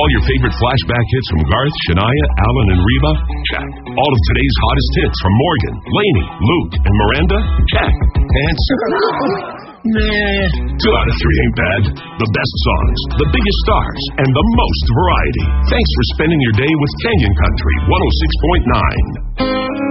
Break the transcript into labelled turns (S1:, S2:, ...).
S1: All your favorite flashback hits from Garth, Shania, Alan, and Reba? Check. All of today's hottest hits from Morgan, Lainey, Luke, and Miranda? Check. And nah. 2 out of 3 ain't bad. The best songs, the biggest stars, and the most variety. Thanks for spending your day with Canyon Country 106.9.